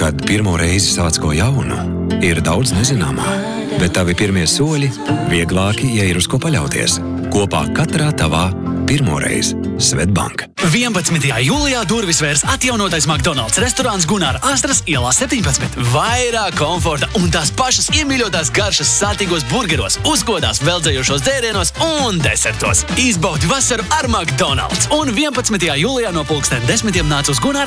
Kad pirmo reizi sāc ko jaunu, ir daudz nezināmā, bet tavi pirmie soļi vieglāki, ja ir uz ko paļauties. Kopā katrā tavā pirmoreiz Svetbank. 11. jūlijā durvis vērs atjaunotais McDonald's restorāns Gunāra Astras ielā 17. Vairāk komforta un tās pašas iemīļotās garšas sātīgos burgeros, uzkodās veldzējošos dzērienos un desertos. Izbaudi vasaru ar McDonald's. Un 11. jūlijā no 10:00 nāc uz Gunāra